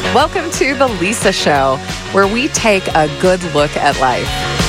Welcome to The Lisa Show, where we take a good look at life.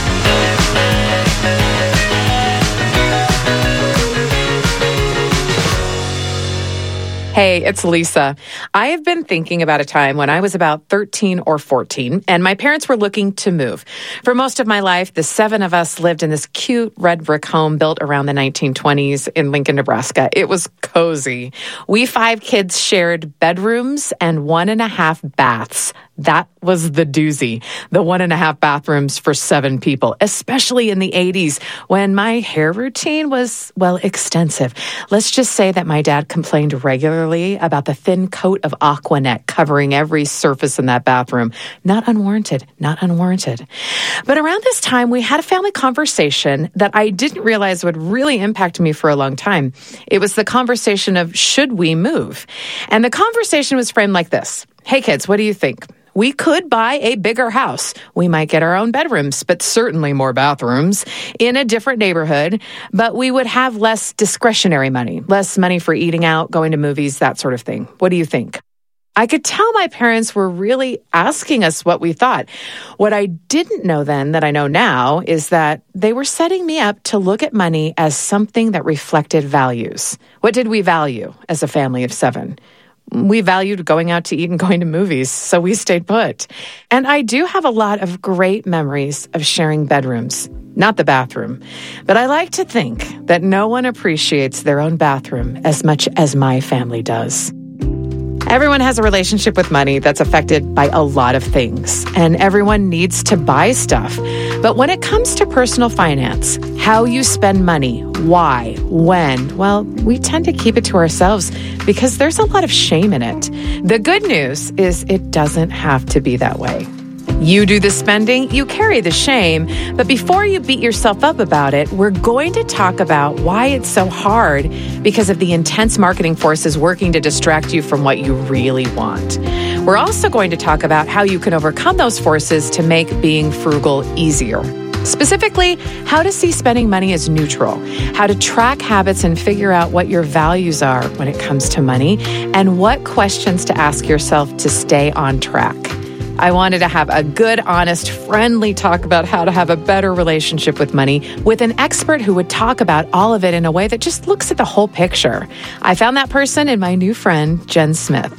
Hey, it's Lisa. I have been thinking about a time when I was about 13 or 14, and my parents were looking to move. For most of my life, the 7 of us lived in this cute red brick home built around the 1920s in Lincoln, Nebraska. It was cozy. We 5 kids shared bedrooms and 1.5 baths. That was the doozy, the 1.5 bathrooms for 7 people, especially in the 80s when my hair routine was, well, extensive. Let's just say that my dad complained regularly about the thin coat of Aquanet covering every surface in that bathroom. Not unwarranted, not unwarranted. But around this time, we had a family conversation that I didn't realize would really impact me for a long time. It was the conversation of, should we move? And the conversation was framed like this. Hey kids, what do you think? We could buy a bigger house. We might get our own bedrooms, but certainly more bathrooms in a different neighborhood. But we would have less discretionary money, less money for eating out, going to movies, that sort of thing. What do you think? I could tell my parents were really asking us what we thought. What I didn't know then that I know now is that they were setting me up to look at money as something that reflected values. What did we value as a family of 7? We valued going out to eat and going to movies, so we stayed put. And I do have a lot of great memories of sharing bedrooms, not the bathroom. But I like to think that no one appreciates their own bathroom as much as my family does. Everyone has a relationship with money that's affected by a lot of things, and everyone needs to buy stuff. But when it comes to personal finance, how you spend money, why, when, well, we tend to keep it to ourselves because there's a lot of shame in it. The good news is it doesn't have to be that way. You do the spending, you carry the shame, but before you beat yourself up about it, we're going to talk about why it's so hard because of the intense marketing forces working to distract you from what you really want. We're also going to talk about how you can overcome those forces to make being frugal easier. Specifically, how to see spending money as neutral, how to track habits and figure out what your values are when it comes to money, and what questions to ask yourself to stay on track. I wanted to have a good, honest, friendly talk about how to have a better relationship with money with an expert who would talk about all of it in a way that just looks at the whole picture. I found that person in my new friend, Jen Smith.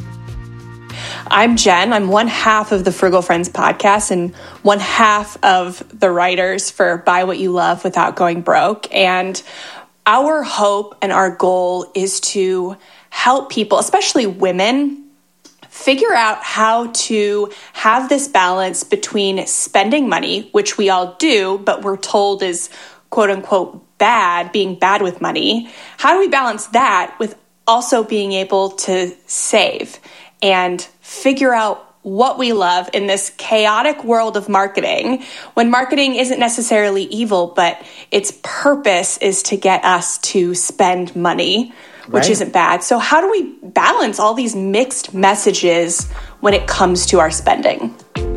I'm Jen. I'm one half of the Frugal Friends podcast and one half of the writers for Buy What You Love Without Going Broke. And our hope and our goal is to help people, especially women, figure out how to have this balance between spending money, which we all do, but we're told is quote unquote bad, being bad with money. How do we balance that with also being able to save and figure out what we love in this chaotic world of marketing, when marketing isn't necessarily evil, but its purpose is to get us to spend money, which isn't bad. So how do we balance all these mixed messages when it comes to our spending?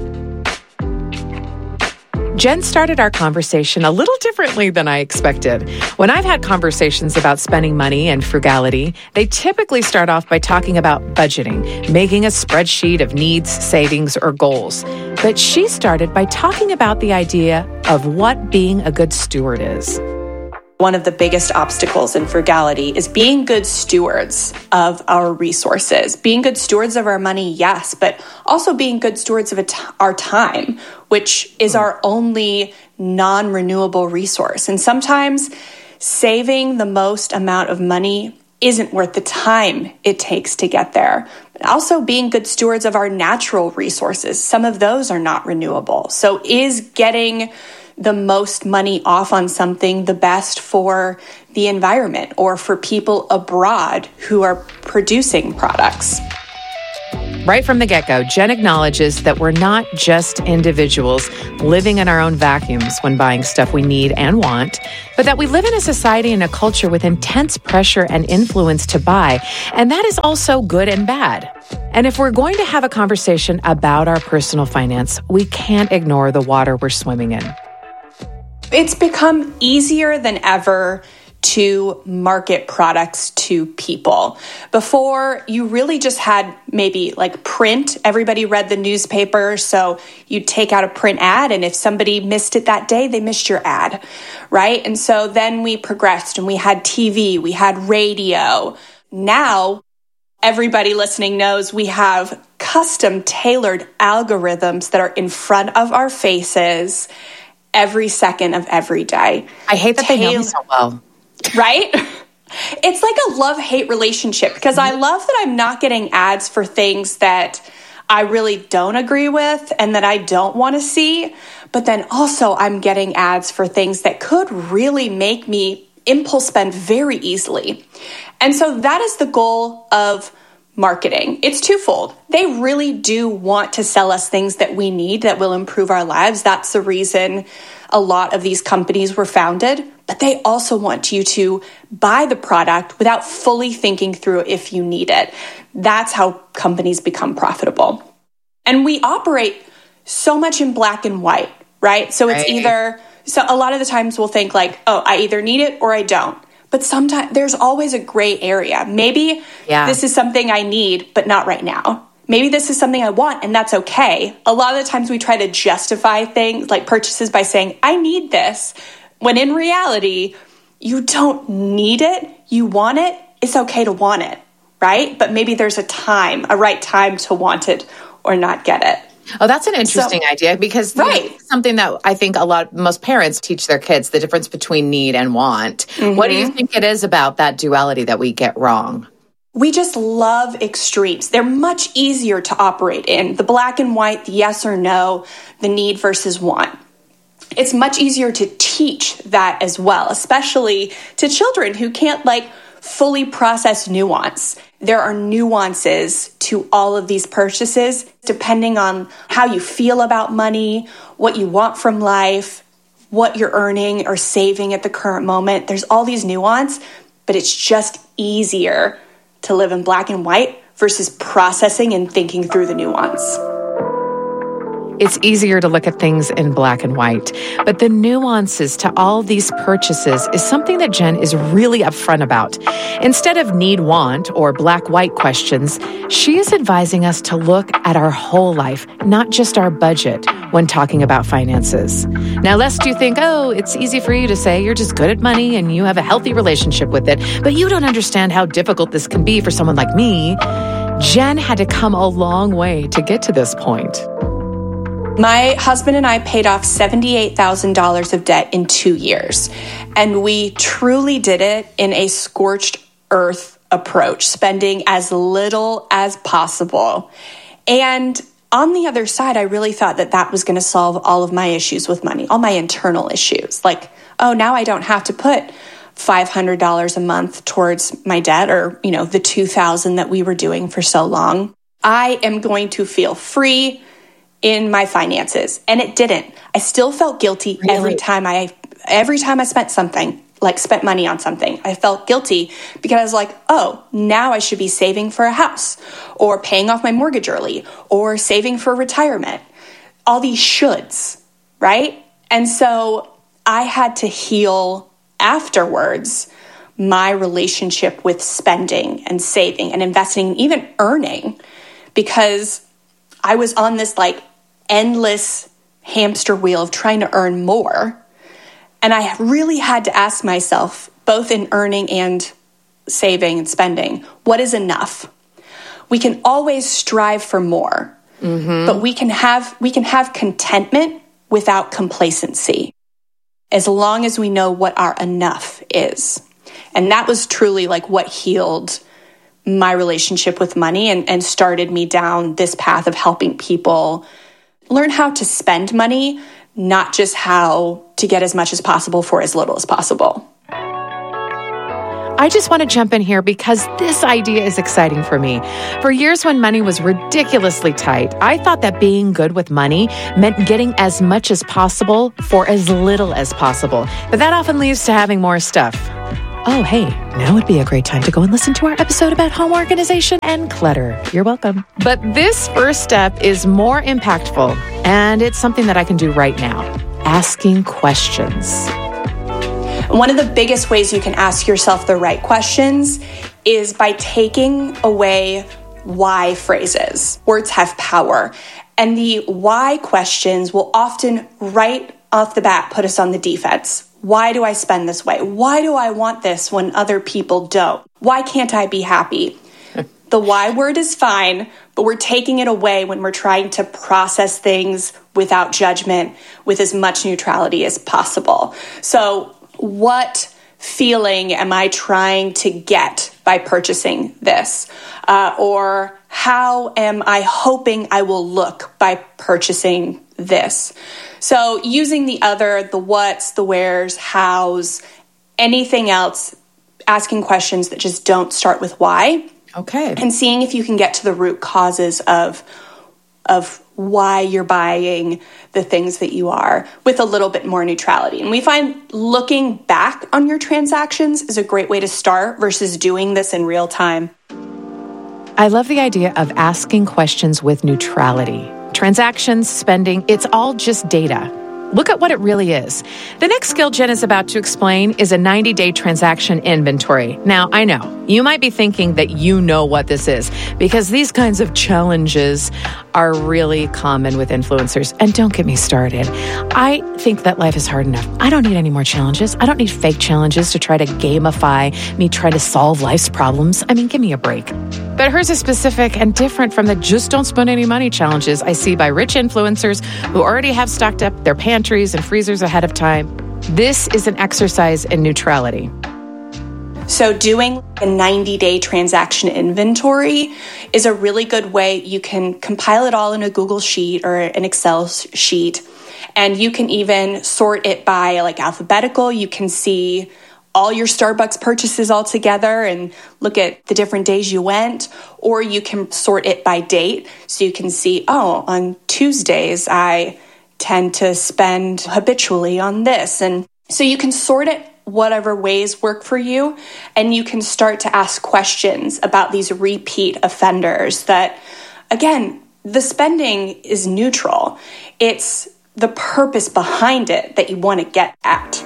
Jen started our conversation a little differently than I expected. When I've had conversations about spending money and frugality, they typically start off by talking about budgeting, making a spreadsheet of needs, savings, or goals. But she started by talking about the idea of what being a good steward is. One of the biggest obstacles in frugality is being good stewards of our resources. Being good stewards of our money, yes, but also being good stewards of our time, which is our only non-renewable resource. And sometimes saving the most amount of money isn't worth the time it takes to get there. But also being good stewards of our natural resources. Some of those are not renewable. So is getting the most money off on something the best for the environment or for people abroad who are producing products? Right from the get-go, Jen acknowledges that we're not just individuals living in our own vacuums when buying stuff we need and want, but that we live in a society and a culture with intense pressure and influence to buy, and that is also good and bad. And if we're going to have a conversation about our personal finance, we can't ignore the water we're swimming in. It's become easier than ever to market products to people. Before, you really just had maybe like print. Everybody read the newspaper, so you'd take out a print ad, and if somebody missed it that day, they missed your ad, right? And so then we progressed and we had TV, we had radio. Now, everybody listening knows we have custom tailored algorithms that are in front of our faces every second of every day. I hate that they know me so well. Right? It's like a love-hate relationship, because I love that I'm not getting ads for things that I really don't agree with and that I don't want to see. But then also I'm getting ads for things that could really make me impulse spend very easily. And so that is the goal of marketing. It's twofold. They really do want to sell us things that we need that will improve our lives. That's the reason a lot of these companies were founded. But they also want you to buy the product without fully thinking through if you need it. That's how companies become profitable. And we operate so much in black and white, right? So it's either, so a lot of the times we'll think like, oh, I either need it or I don't. But sometimes there's always a gray area. Maybe this is something I need, but not right now. Maybe this is something I want, and that's okay. A lot of the times we try to justify things like purchases by saying, I need this, when in reality, you don't need it. You want it. It's okay to want it, right? But maybe there's a right time to want it or not get it. Oh, that's an interesting idea, because something that I think most parents teach their kids, the difference between need and want. Mm-hmm. What do you think it is about that duality that we get wrong? We just love extremes. They're much easier to operate in. The black and white, the yes or no, the need versus want. It's much easier to teach that as well, especially to children who can't fully process nuance. There are nuances to all of these purchases, depending on how you feel about money, what you want from life, what you're earning or saving at the current moment. There's all these nuance, but it's just easier to live in black and white versus processing and thinking through the nuance. It's easier to look at things in black and white, but the nuances to all these purchases is something that Jen is really upfront about. Instead of need-want or black-white questions, she is advising us to look at our whole life, not just our budget, when talking about finances. Now, lest you think, oh, it's easy for you to say you're just good at money and you have a healthy relationship with it, but you don't understand how difficult this can be for someone like me. Jen had to come a long way to get to this point. My husband and I paid off $78,000 of debt in 2 years, and we truly did it in a scorched earth approach, spending as little as possible. And on the other side, I really thought that was going to solve all of my issues with money, all my internal issues. Like, oh, now I don't have to put $500 a month towards my debt, or, the $2,000 that we were doing for so long. I am going to feel free in my finances. And it didn't. I still felt guilty every time I spent money on something. I felt guilty because I was like, oh, now I should be saving for a house, or paying off my mortgage early, or saving for retirement. All these shoulds, right? And so I had to heal afterwards my relationship with spending and saving and investing, even earning, because I was on this endless hamster wheel of trying to earn more. And I really had to ask myself, both in earning and saving and spending, what is enough? We can always strive for more, but we can have contentment without complacency, as long as we know what our enough is. And that was truly what healed my relationship with money and started me down this path of helping people learn how to spend money, not just how to get as much as possible for as little as possible. I just want to jump in here because this idea is exciting for me. For years when money was ridiculously tight, I thought that being good with money meant getting as much as possible for as little as possible. But that often leads to having more stuff. Oh, hey, now would be a great time to go and listen to our episode about home organization and clutter. You're welcome. But this first step is more impactful, and it's something that I can do right now. Asking questions. One of the biggest ways you can ask yourself the right questions is by taking away why phrases. Words have power, and the why questions will often right off the bat put us on the defense. Why do I spend this way? Why do I want this when other people don't? Why can't I be happy? The why word is fine, but we're taking it away when we're trying to process things without judgment, with as much neutrality as possible. So what feeling am I trying to get by purchasing this? Or how am I hoping I will look by purchasing this? So using the other, the what's, the where's, how's, anything else, asking questions that just don't start with why. Okay. And seeing if you can get to the root causes of why you're buying the things that you are with a little bit more neutrality. And we find looking back on your transactions is a great way to start versus doing this in real time. I love the idea of asking questions with neutrality. Transactions, spending, it's all just data. Look at what it really is. The next skill Jen is about to explain is a 90-day transaction inventory. Now, I know, you might be thinking that you know what this is because these kinds of challenges are really common with influencers. And don't get me started. I think that life is hard enough. I don't need any more challenges. I don't need fake challenges to try to gamify me trying to solve life's problems. I mean, give me a break. But hers is specific and different from the just don't spend any money challenges I see by rich influencers who already have stocked up their pantries and freezers ahead of time. This is an exercise in neutrality. So doing a 90-day transaction inventory is a really good way. You can compile it all in a Google sheet or an Excel sheet, and you can even sort it by like alphabetical. You can see all your Starbucks purchases all together and look at the different days you went, or you can sort it by date. So you can see, on Tuesdays, I tend to spend habitually on this. And so you can sort it whatever ways work for you, and you can start to ask questions about these repeat offenders that, again, the spending is neutral. It's the purpose behind it that you want to get at.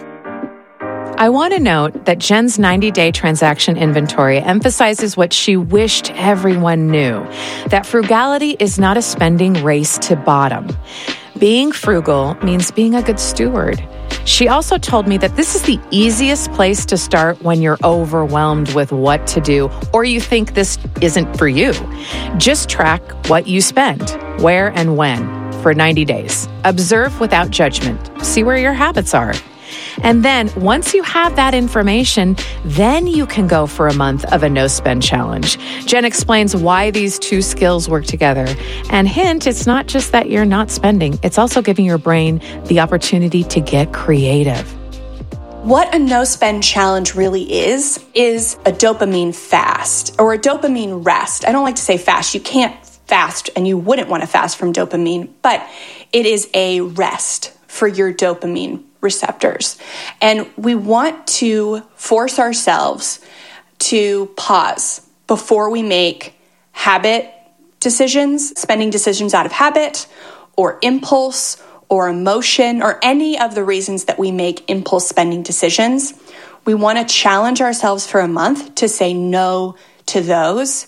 I want to note that Jen's 90-day transaction inventory emphasizes what she wished everyone knew, that frugality is not a spending race to bottom. Being frugal means being a good steward. She also told me that this is the easiest place to start when you're overwhelmed with what to do or you think this isn't for you. Just track what you spend, where and when for 90 days. Observe without judgment. See where your habits are. And then once you have that information, then you can go for a month of a no-spend challenge. Jen explains why these two skills work together. And hint, it's not just that you're not spending, it's also giving your brain the opportunity to get creative. What a no-spend challenge really is a dopamine fast or a dopamine rest. I don't like to say fast. You can't fast and you wouldn't want to fast from dopamine, but it is a rest for your dopamine receptors. And we want to force ourselves to pause before we make habit decisions, spending decisions out of habit or impulse or emotion or any of the reasons that we make impulse spending decisions. We want to challenge ourselves for a month to say no to those,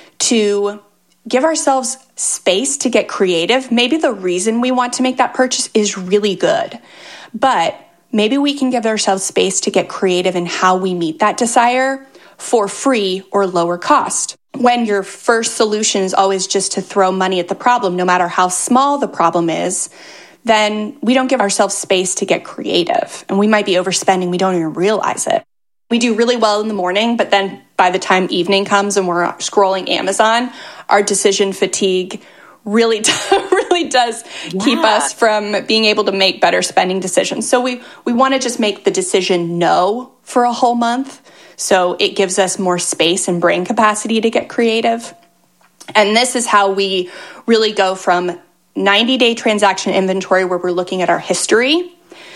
to give ourselves space to get creative. Maybe the reason we want to make that purchase is really good, but maybe we can give ourselves space to get creative in how we meet that desire for free or lower cost. When your first solution is always just to throw money at the problem, no matter how small the problem is, then we don't give ourselves space to get creative. And we might be overspending, we don't even realize it. We do really well in the morning, but then by the time evening comes and we're scrolling Amazon, our decision fatigue really does keep us from being able to make better spending decisions. So we want to just make the decision no for a whole month. So it gives us more space and brain capacity to get creative. And this is how we really go from 90-day transaction inventory where we're looking at our history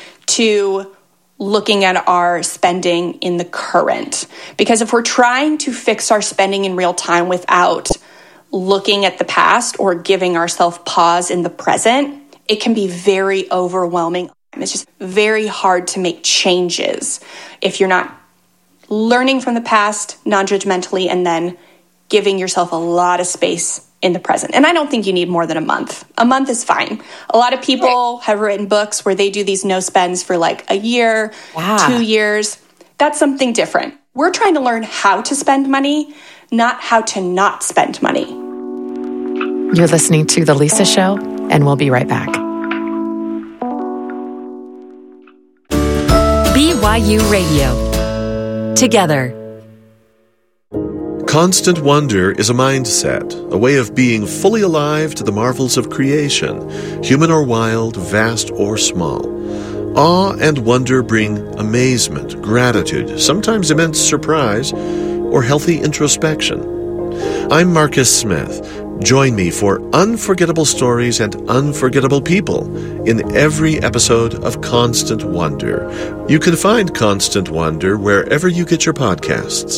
to looking at our spending in the current. Because if we're trying to fix our spending in real time without looking at the past or giving ourselves pause in the present, it can be very overwhelming. It's just very hard to make changes if you're not learning from the past non-judgmentally and then giving yourself a lot of space in the present. And I don't think you need more than a month. A month is fine. A lot of people have written books where they do these no spends for like a year, 2 years. That's something different. We're trying to learn how to spend money, not how to not spend money. You're listening to The Lisa Show, and we'll be right back. BYU Radio. Together. Constant wonder is a mindset, a way of being fully alive to the marvels of creation, human or wild, vast or small. Awe and wonder bring amazement, gratitude, sometimes immense surprise, or healthy introspection. I'm Marcus Smith. Join me for unforgettable stories and unforgettable people in every episode of Constant Wonder. You can find Constant Wonder wherever you get your podcasts.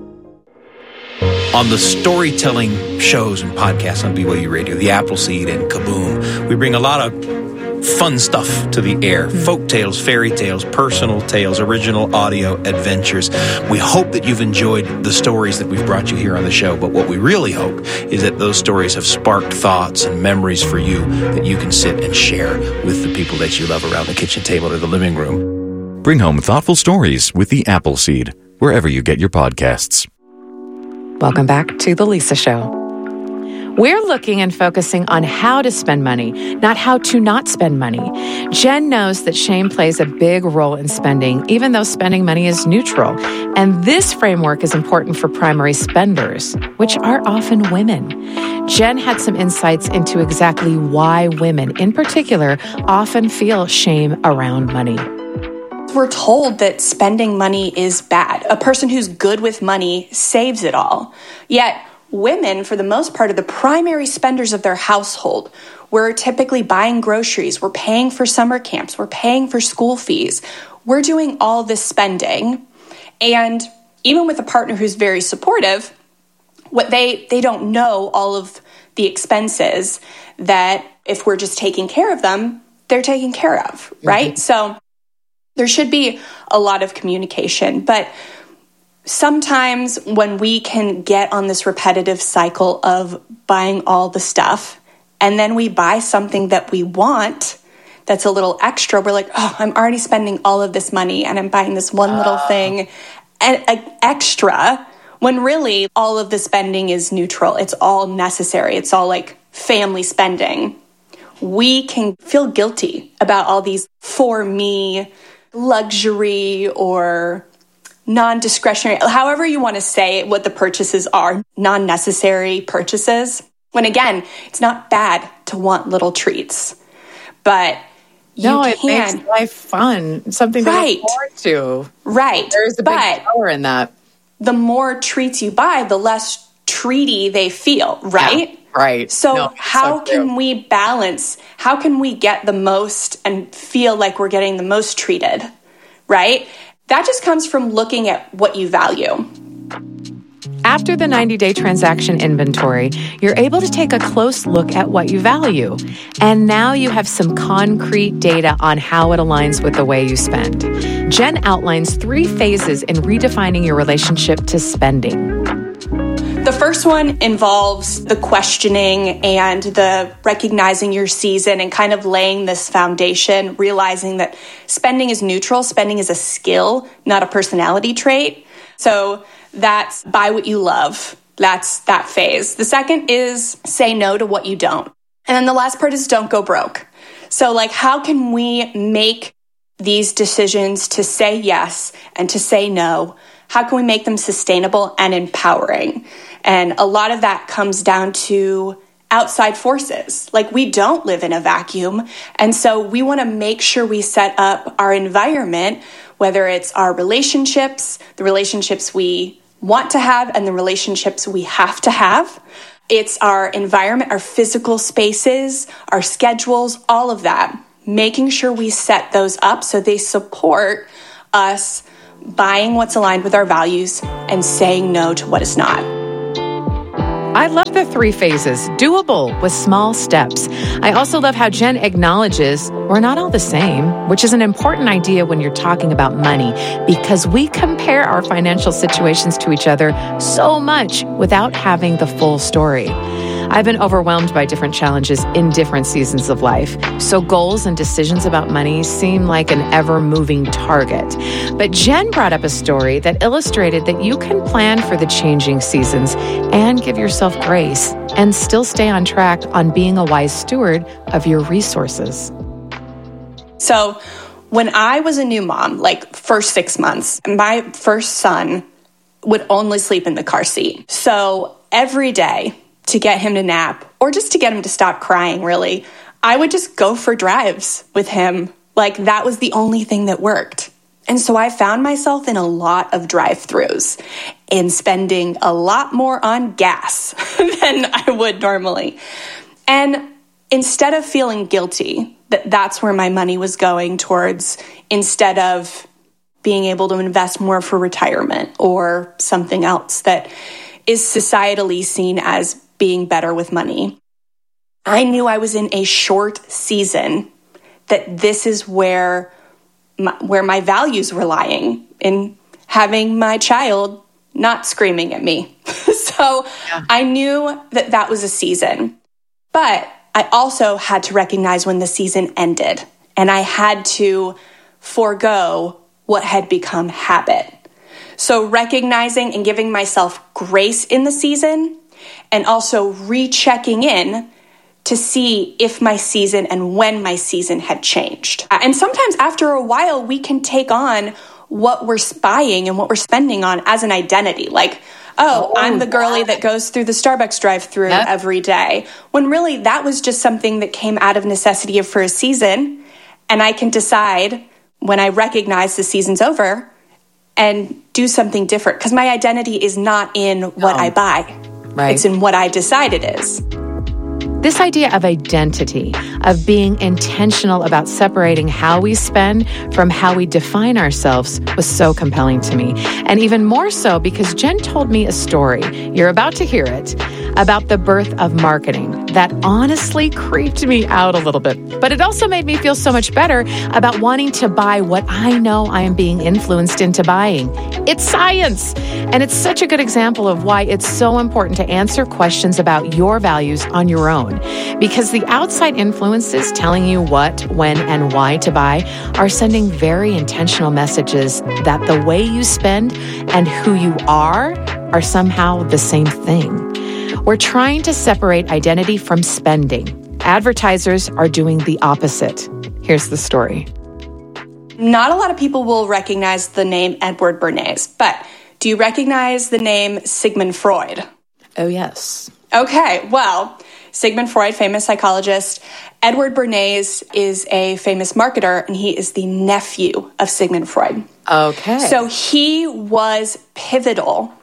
On the storytelling shows and podcasts on BYU Radio, The Appleseed and Kaboom, we bring a lot of fun stuff to the air. Folk tales, fairy tales, personal tales, original audio adventures. We hope that you've enjoyed the stories that we've brought you here on the show, but what we really hope is that those stories have sparked thoughts and memories for you that you can sit and share with the people that you love around the kitchen table or the living room. Bring home thoughtful stories with The Appleseed, wherever you get your podcasts. Welcome back to The Lisa Show. We're looking and focusing on how to spend money, not how to not spend money. Jen knows that shame plays a big role in spending, even though spending money is neutral. And this framework is important for primary spenders, which are often women. Jen had some insights into exactly why women, in particular, often feel shame around money. We're told that spending money is bad. A person who's good with money saves it all. Yet women, for the most part, are the primary spenders of their household. We're typically buying groceries. We're paying for summer camps. We're paying for school fees. We're doing all this spending. And even with a partner who's very supportive, what they don't know all of the expenses that if we're just taking care of them, they're taken care of, right? So there should be a lot of communication, but sometimes when we can get on this repetitive cycle of buying all the stuff and then we buy something that we want that's a little extra, we're like, oh, I'm already spending all of this money and I'm buying this one little thing and extra, when really all of the spending is neutral. It's all necessary. It's all like family spending. We can feel guilty about all these for me luxury or non-discretionary, however you want to say what the purchases are, non-necessary purchases. When again, it's not bad to want little treats, but it makes life fun, something to look forward to. Right. There's a big power in that. The more treats you buy, the less treaty they feel, right? Yeah. Right. So how can we balance? How can we get the most and feel like we're getting the most treated, right? That just comes from looking at what you value. After the 90-day transaction inventory, you're able to take a close look at what you value. And now you have some concrete data on how it aligns with the way you spend. Jen outlines 3 phases in redefining your relationship to spending. The first one involves the questioning and the recognizing your season and kind of laying this foundation, realizing that spending is neutral. Spending is a skill, not a personality trait. So that's buy what you love. That's that phase. The second is say no to what you don't. And then the last part is don't go broke. So like, how can we make these decisions to say yes and to say no? How can we make them sustainable and empowering? And a lot of that comes down to outside forces. Like, we don't live in a vacuum. And so we want to make sure we set up our environment, whether it's our relationships, the relationships we want to have and the relationships we have to have. It's our environment, our physical spaces, our schedules, all of that. Making sure we set those up so they support us buying what's aligned with our values and saying no to what is not. I love the 3 phases, doable with small steps. I also love how Jen acknowledges we're not all the same, which is an important idea when you're talking about money because we compare our financial situations to each other so much without having the full story. I've been overwhelmed by different challenges in different seasons of life, so goals and decisions about money seem like an ever-moving target. But Jen brought up a story that illustrated that you can plan for the changing seasons and give yourself grace and still stay on track on being a wise steward of your resources. So when I was a new mom, like first 6 months, my first son would only sleep in the car seat. So every day, to get him to nap or just to get him to stop crying, really, I would just go for drives with him. Like that was the only thing that worked. And so I found myself in a lot of drive-thrus and spending a lot more on gas than I would normally. And instead of feeling guilty that that's where my money was going towards, instead of being able to invest more for retirement or something else that is societally seen as being better with money, I knew I was in a short season, that this is where my values were lying, in having my child not screaming at me. So I knew that that was a season. But I also had to recognize when the season ended, and I had to forego what had become habit. So recognizing and giving myself grace in the season, and also rechecking in to see if my season and when my season had changed. And sometimes after a while, we can take on what we're buying and what we're spending on as an identity. Like, I'm the girly that goes through the Starbucks drive-thru every day. When really that was just something that came out of necessity for a season. And I can decide when I recognize the season's over and do something different. Because my identity is not in what I buy. Right. It's in what I decide it is. This idea of identity, of being intentional about separating how we spend from how we define ourselves, was so compelling to me. And even more so because Jen told me a story, you're about to hear it, about the birth of marketing that honestly creeped me out a little bit. But it also made me feel so much better about wanting to buy what I know I am being influenced into buying. It's science. And it's such a good example of why it's so important to answer questions about your values on your own. Because the outside influences telling you what, when, and why to buy are sending very intentional messages that the way you spend and who you are somehow the same thing. We're trying to separate identity from spending. Advertisers are doing the opposite. Here's the story. Not a lot of people will recognize the name Edward Bernays, but do you recognize the name Sigmund Freud? Oh, yes. Okay, well, Sigmund Freud, famous psychologist. Edward Bernays is a famous marketer, and he is the nephew of Sigmund Freud. Okay. So he was pivotal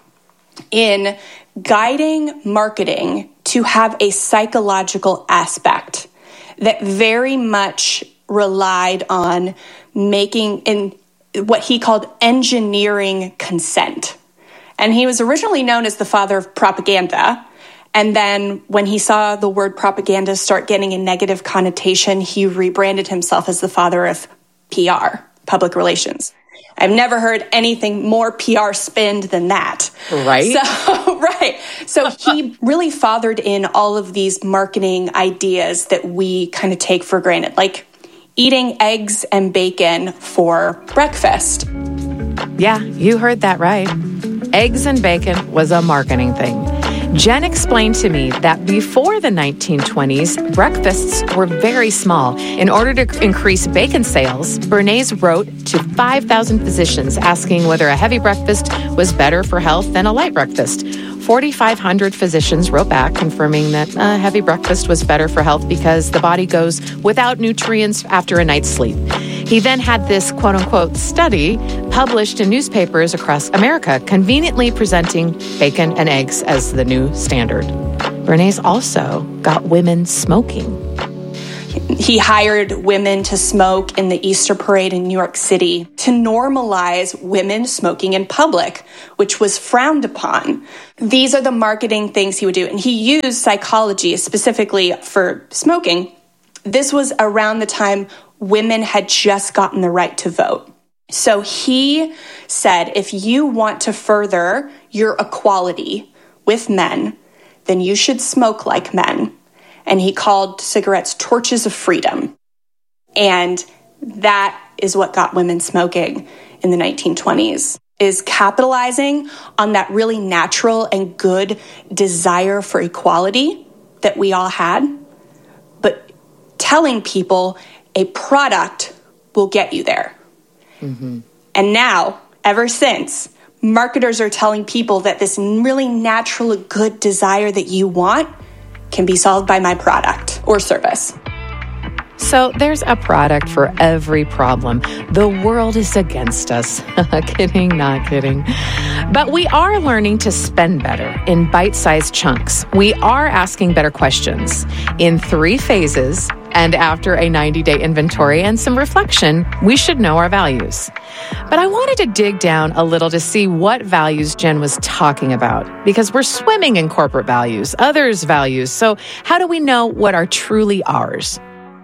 in guiding marketing to have a psychological aspect that very much relied on making in what he called engineering consent. And he was originally known as the father of propaganda. And then when he saw the word propaganda start getting a negative connotation, he rebranded himself as the father of PR, public relations. I've never heard anything more PR spinned than that. Right. So he really fathered in all of these marketing ideas that we kind of take for granted, like eating eggs and bacon for breakfast. Yeah, you heard that right. Eggs and bacon was a marketing thing. Jen explained to me that before the 1920s, breakfasts were very small. In order to increase bacon sales, Bernays wrote to 5,000 physicians asking whether a heavy breakfast was better for health than a light breakfast. 4,500 physicians wrote back confirming that a heavy breakfast was better for health because the body goes without nutrients after a night's sleep. He then had this quote-unquote study published in newspapers across America, conveniently presenting bacon and eggs as the new standard. Bernays also got women smoking. He hired women to smoke in the Easter parade in New York City to normalize women smoking in public, which was frowned upon. These are the marketing things he would do. And he used psychology specifically for smoking. This was around the time women had just gotten the right to vote. So he said, if you want to further your equality with men, then you should smoke like men. And he called cigarettes torches of freedom. And that is what got women smoking in the 1920s, is capitalizing on that really natural and good desire for equality that we all had, but telling people a product will get you there. Mm-hmm. And now, ever since, marketers are telling people that this really natural, good desire that you want can be solved by my product or service. So there's a product for every problem. The world is against us. Kidding, not kidding. But we are learning to spend better in bite-sized chunks. We are asking better questions in 3 phases. And after a 90-day inventory and some reflection, we should know our values. But I wanted to dig down a little to see what values Jen was talking about, because we're swimming in corporate values, others' values. So how do we know what are truly ours?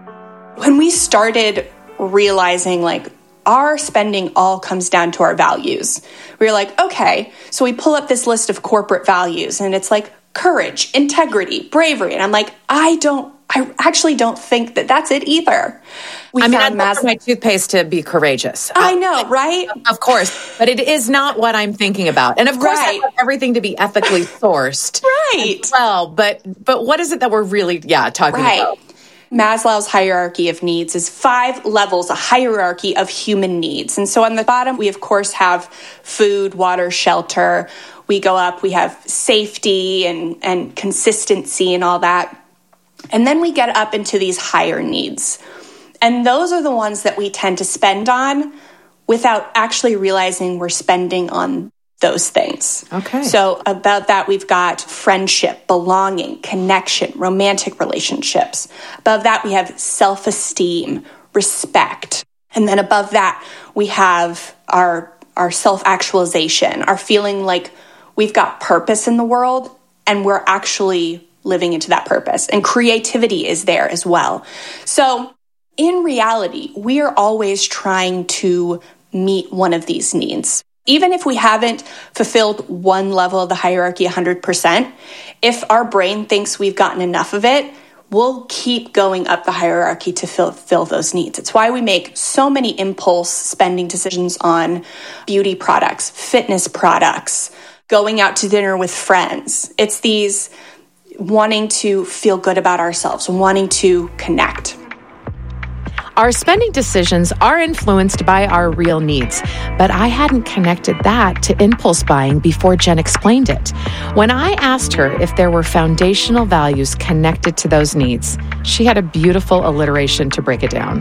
When we started realizing our spending all comes down to our values, we were like, okay, so we pull up this list of corporate values and it's like courage, integrity, bravery. And I'm like, I actually don't think that that's it either. I'd love for my toothpaste to be courageous. I know, right? Of course. But it is not what I'm thinking about. And of course, I want everything to be ethically sourced. Right. Well, but what is it that we're really, talking about? Maslow's hierarchy of needs is 5 levels, a hierarchy of human needs. And so on the bottom, we of course have food, water, shelter. We go up, we have safety and consistency and all that. And then we get up into these higher needs. And those are the ones that we tend to spend on without actually realizing we're spending on those things. Okay. So about that, we've got friendship, belonging, connection, romantic relationships. Above that, we have self-esteem, respect. And then above that, we have our self-actualization, our feeling like we've got purpose in the world and we're actually living into that purpose. And creativity is there as well. So in reality, we are always trying to meet one of these needs. Even if we haven't fulfilled one level of the hierarchy 100%, if our brain thinks we've gotten enough of it, we'll keep going up the hierarchy to fulfill those needs. It's why we make so many impulse spending decisions on beauty products, fitness products, going out to dinner with friends. It's these wanting to feel good about ourselves, wanting to connect. Our spending decisions are influenced by our real needs, but I hadn't connected that to impulse buying before Jen explained it. When I asked her if there were foundational values connected to those needs, she had a beautiful alliteration to break it down.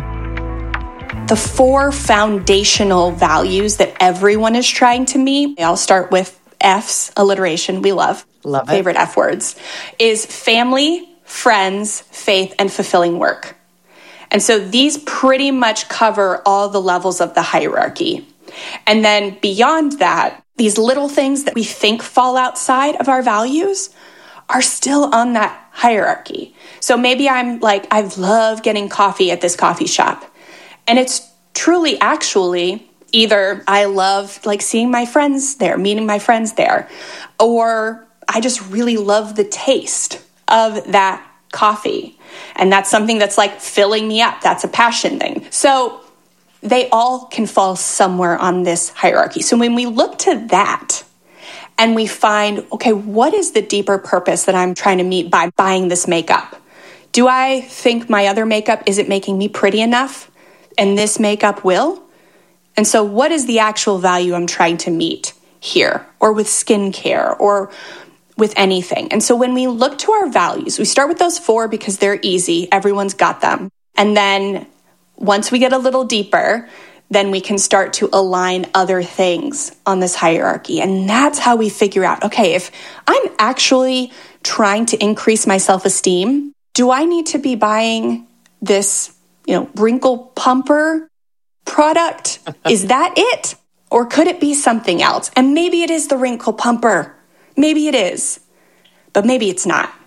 The 4 foundational values that everyone is trying to meet, I'll start with F's, alliteration, we love. Love it. Favorite F words, is family, friends, faith, and fulfilling work. And so these pretty much cover all the levels of the hierarchy. And then beyond that, these little things that we think fall outside of our values are still on that hierarchy. So maybe I'm like, I love getting coffee at this coffee shop. And it's truly actually either I love seeing my friends there, meeting my friends there, or I just really love the taste of that coffee. And that's something that's filling me up. That's a passion thing. So they all can fall somewhere on this hierarchy. So when we look to that and we find, okay, what is the deeper purpose that I'm trying to meet by buying this makeup? Do I think my other makeup isn't making me pretty enough and this makeup will? And so what is the actual value I'm trying to meet here, or with skincare, or with anything? And so when we look to our values, we start with those 4 because they're easy. Everyone's got them. And then once we get a little deeper, then we can start to align other things on this hierarchy. And that's how we figure out, okay, if I'm actually trying to increase my self-esteem, do I need to be buying this, wrinkle pumper product? Is that it? Or could it be something else? And maybe it is the wrinkle pumper. Maybe it is, but maybe it's not.